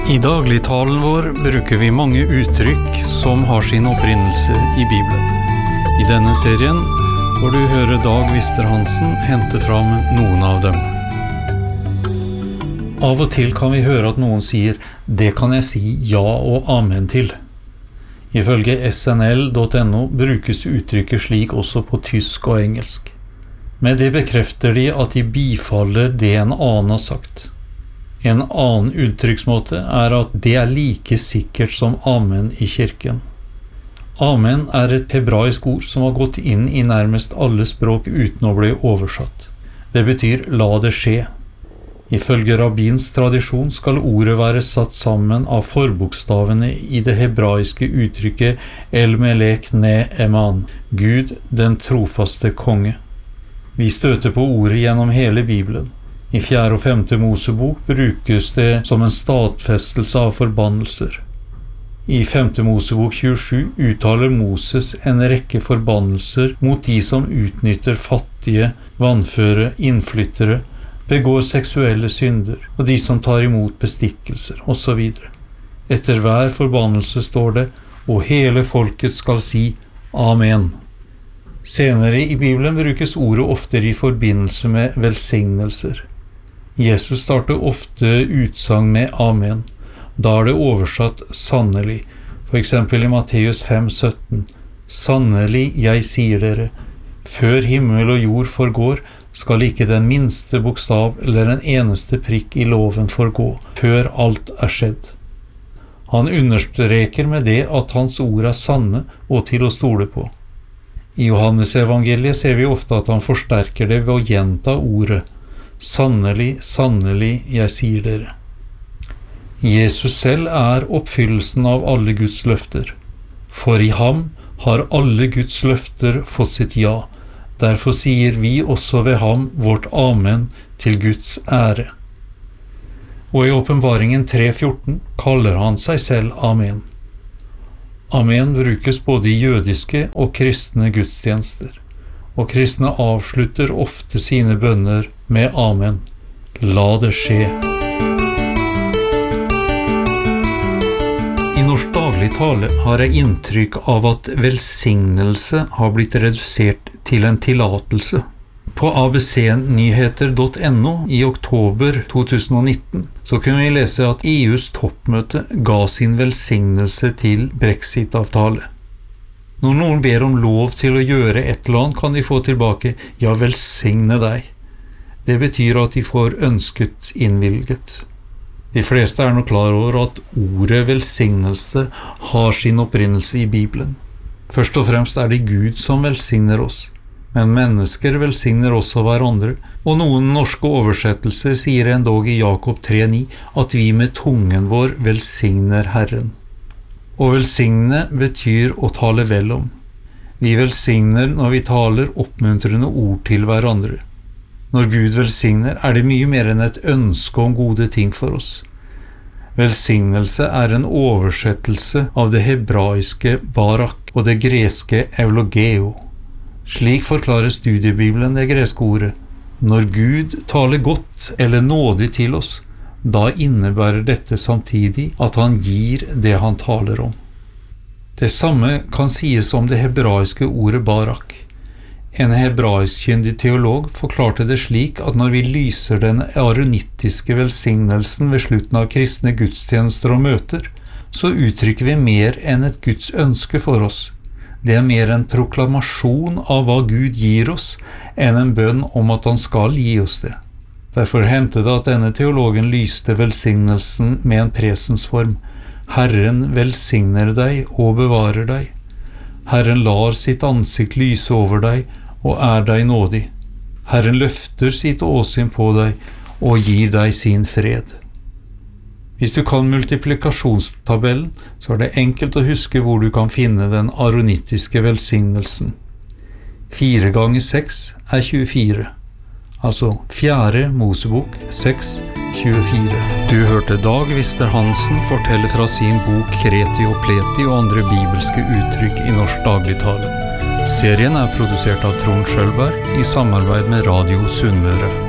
I dagligtalen vår bruker vi mange uttrykk som har sin opprinnelse i Bibelen. I denne serien får du høre Dag Vister Hansen hente fram noen av dem. Av og til kan vi høre at noen sier «Det kan jeg si ja og amen til». Ifølge snl.no brukes uttrykket slik også på tysk og engelsk. Med det bekrefter de at de bifaller det en annen har sagt. En annen uttrykksmåte at det like sikkert som amen i kirken. Amen et hebraisk ord som har gått inn i nærmest alle språk uten å bli oversatt. Det betyr la det skje. Ifølge rabbins tradisjon skal ordet være satt sammen av forbokstavene i det hebraiske uttrykket El Melech Ne'eman, Gud den trofaste konge. Vi støter på ordet gjennom hele Bibelen. I 4. og 5. Mosebok brukes det som en stadfestelse av forbannelser. I 5. Mosebok 27 uttaler Moses en rekke forbannelser mot de som utnytter fattige, vannføre, innflyttere, begår seksuelle synder, og de som tar imot bestikkelser, osv. Etter hver forbannelse står det, og hele folket skal si Amen. Senere i Bibelen brukes ordet oftere i forbindelse med velsignelser. Jesus starter ofte utsagn med Amen. Da det oversatt sannelig. For eksempel i Matteus 5,17. Sannelig, jeg sier dere, før himmel og jord forgår, skal ikke den minste bokstav eller en eneste prikk i loven forgå, før alt skjedd. Han understreker med det at hans ord sanne og til å stole på. I Johannes evangeliet ser vi ofte at han forsterker det ved å gjenta ordet. Sannelig, sannelig, jeg sier dere. Jesus selv oppfyllelsen av alle Guds løfter. For i ham har alle Guds løfter fått sitt ja. Derfor sier vi også ved ham vårt amen til Guds ære. Og i åpenbaringen 3,14 kaller han seg selv amen. Amen brukes både i jødiske og kristne gudstjenester. Og kristne avslutter ofte sine bønner med amen. La det skje. I norsk daglig tale har jeg inntrykk av at velsignelse har blitt redusert til en tillatelse. På abcnyheter.no i oktober 2019 så kunne vi lese at EUs toppmøte ga sin velsignelse til Brexit-avtale. Når noen ber om lov til å gjøre et eller annet, kan de få tilbake «Ja, velsigne deg». Det betyr at de får ønsket innvilget. De fleste nok klar over at ordet velsignelse har sin opprinnelse i Bibelen. Først og fremst det Gud som velsigner oss, men mennesker velsigner også hverandre, og noen norske oversettelser sier endog i Jakob 3,9 at vi med tungen vår velsigner Herren. Å velsigne betyr å tale vel om. Vi velsigner når vi taler oppmuntrende ord til hverandre. Når Gud velsigner det mye mer enn et ønske om gode ting for oss. Velsignelse en oversettelse av det hebraiske barak og det greske eulogeo. Slik forklarer studiebibelen det greske ordet. Når Gud taler godt eller nådig til oss, da innebærer dette samtidig at han gir det han taler om. Det samme kan sies om det hebraiske ordet barak. En hebraisk-kyndig teolog forklarte det slik at når vi lyser den aronittiske velsignelsen ved slutten av kristne gudstjenester og møter, så uttrykker vi mer enn et Guds ønske for oss. Det mer en proklamasjon av hva Gud gir oss, enn en bønn om at han skal gi oss det. Derfor hendte det at denne teologen lyste velsignelsen med en presens form. Herren velsigner deg og bevarer deg. Herren lar sitt ansikt lyse over deg og deg nådig. Herren løfter sitt åsyn på deg og gir deg sin fred. Hvis du kan multiplikasjonstabellen, så det enkelt å huske hvor du kan finne den aronittiske velsignelsen. 4 ganger 6 24. Altså 4. Mosebok 6:24. Du hørte Dag Vister Hansen fortelle fra sin bok Kreti og Pleti og andre bibelske uttrykk i norsk dagligtale. Serien produsert av Trond Schølberg i samarbeid med Radio Sunnmøre.